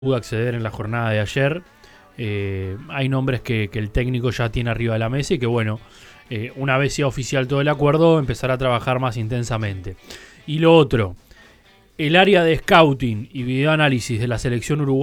pudo acceder en la jornada de ayer. Hay nombres que el técnico ya tiene arriba de la mesa y que, bueno, una vez sea oficial todo el acuerdo, empezará a trabajar más intensamente. Y lo otro, el área de scouting y videoanálisis de la selección uruguaya